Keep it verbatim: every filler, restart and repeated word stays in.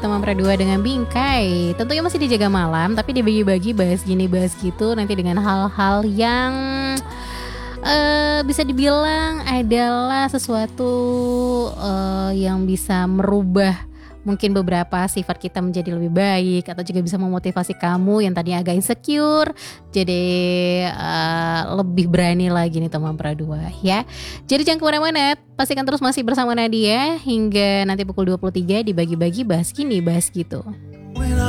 Teman Pradua dengan Bingkai. Tentunya masih dijaga malam, tapi dibagi-bagi bahas gini bahas gitu nanti dengan hal-hal yang uh, bisa dibilang adalah sesuatu uh, yang bisa merubah mungkin beberapa sifat kita menjadi lebih baik, atau juga bisa memotivasi kamu yang tadinya agak insecure jadi uh, lebih berani lagi nih teman Pradua ya. Jadi jangan kemana-mana, pastikan terus masih bersama Nadia hingga nanti pukul dua puluh tiga di Bagi-Bagi Bahas Gini Bahas Gitu.